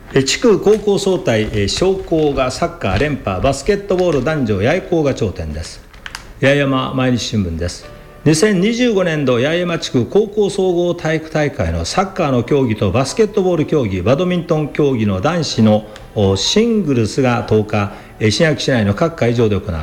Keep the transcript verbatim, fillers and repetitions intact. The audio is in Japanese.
地区高校総体商工がサッカー連覇、バスケットボール男女八重校が頂点です。八重山毎日新聞です。にせんにじゅうごねん度八重山地区高校総合体育大会のサッカーの競技とバスケットボール競技、バドミントン競技の男子のシングルスがとおか、新秋市内の各会場で行われ